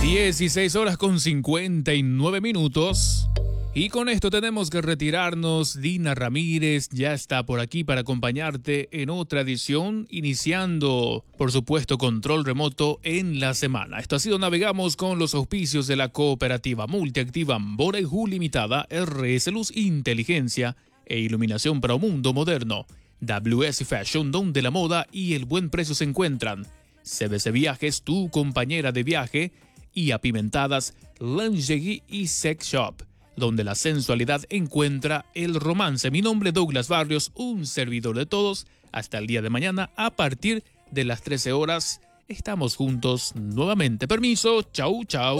16:59. Y con esto tenemos que retirarnos. Dina Ramírez ya está por aquí para acompañarte en otra edición, iniciando, por supuesto, control remoto en la semana. Esto ha sido Navegamos con los auspicios de la cooperativa multiactiva Boreju Limitada, RS Luz Inteligencia e Iluminación para un Mundo Moderno, WS Fashion, donde la moda y el buen precio se encuentran, CBC Viajes, tu compañera de viaje, y Apimentadas, Lingerie y Sex Shop, donde la sensualidad encuentra el romance. Mi nombre es Douglas Barrios, un servidor de todos. Hasta el día de mañana a partir de las 13 horas. Estamos juntos nuevamente. Permiso, chau, chau.